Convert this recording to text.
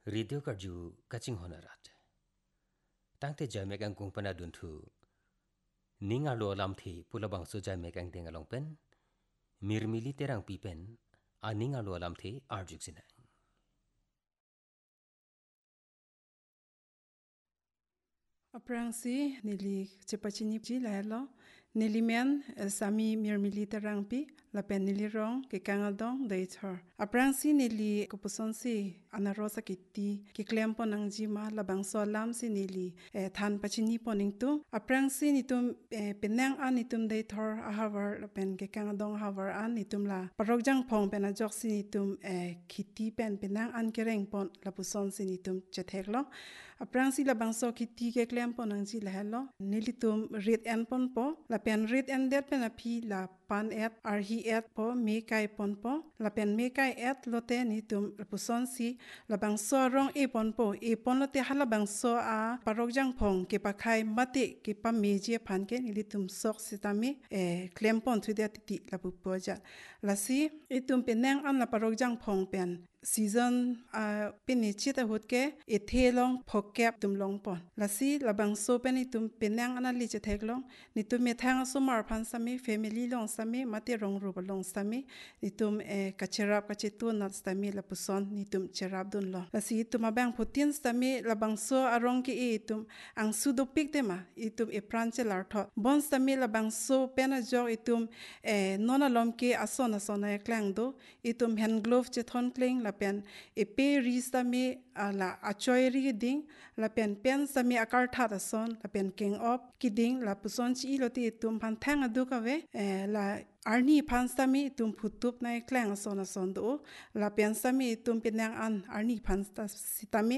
Radio karju kaching honarat. Tangte jai megang kung pana duntu. Ninga lo alam thi pulabang so jai megang dengalong pen. Mirmili terang pipen. A ninga lo alam thi arjuk sina. Aprangsi nili cepachini ji lahelo nilimen sami mirmili terangpi lapen nili rong ke kangadong daitor. Aprangsi nili kupusonsi anarosa kiti ki klempo nangjima labang solam si nili than pachini poningtu. Aprangsi nitum penang an nitum daitor ahavar lapen ke kangadong ahavar an nitum la parogjang pong penajok si nitum kiti penang an kereng pon lapusonsi nitum chetheklong. Aprangsi labang so kiti ke klempo nangji lahelo nilitum rit en pon po la pen rit en det pen api la pan et arhi et po me kai pon po la pen me kai et lote nitum puson si labang so rong e pon po e pon lote halabang so a parogjang pong ke pakai mate ke pa meje phan ke nilitum sok sitami klempon thude ti la pupoja la si itum penang an la parogjang pong pen season pinichita hutke ethelong phokep tumlong pon lasi labang so peni tum penang anali che theklong nitum methang sumar phan sami family long sami mate rong ru long sami nitum kacherap kachetu nat sami lapuson nitum cherap dun lo lasi tum abang putin sami labang so arong ki itum ang sudopik tema itum e pranchelar tho bon sami labang so pena jog itum nona lomke asona sona klang do itum hand glove che thon kling pen epe risami la achoiri ding la pen sami akar tha da son la pen king op kiding la puson chi loti tum phan thang adu ka ve la arni phan sami tum phutup nai klang son do la pen sami tum penang an arni phan sitami